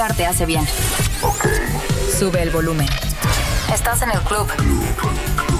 te hace bien. Ok. Sube el volumen. Estás en el club.